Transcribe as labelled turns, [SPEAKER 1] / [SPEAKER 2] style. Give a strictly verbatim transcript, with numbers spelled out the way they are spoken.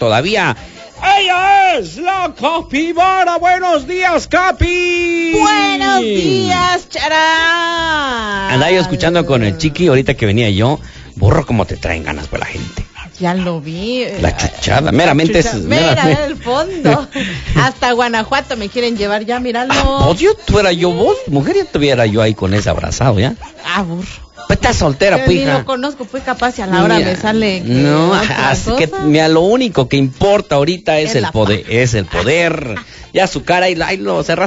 [SPEAKER 1] todavía. ¡Ella es la Capibara! ¡Buenos días, Capi!
[SPEAKER 2] ¡Buenos días, Charal!
[SPEAKER 1] Andaba yo escuchando con el Chiqui, ahorita que venía yo. Burro, cómo te traen ganas por la gente.
[SPEAKER 2] Ya lo vi.
[SPEAKER 1] La chuchada, meramente
[SPEAKER 2] chucha,
[SPEAKER 1] es...
[SPEAKER 2] Mira,
[SPEAKER 1] meramente.
[SPEAKER 2] el fondo. Hasta Guanajuato me quieren llevar ya, míralo.
[SPEAKER 1] Ah, pues yo tuviera yo vos, mujer, ya tuviera yo ahí con ese abrazado, ¿ya?
[SPEAKER 2] Ah, burro.
[SPEAKER 1] Pues estás soltera,
[SPEAKER 2] Pero
[SPEAKER 1] pues,
[SPEAKER 2] ni
[SPEAKER 1] hija.
[SPEAKER 2] lo conozco, pues capaz y a la hora
[SPEAKER 1] Mira,
[SPEAKER 2] me sale que
[SPEAKER 1] no,
[SPEAKER 2] otra
[SPEAKER 1] así
[SPEAKER 2] cosa.
[SPEAKER 1] que mira, lo único que importa ahorita es,
[SPEAKER 2] Es
[SPEAKER 1] el
[SPEAKER 2] la
[SPEAKER 1] poder, es el poder. Ya su cara y, la, y lo cerraste.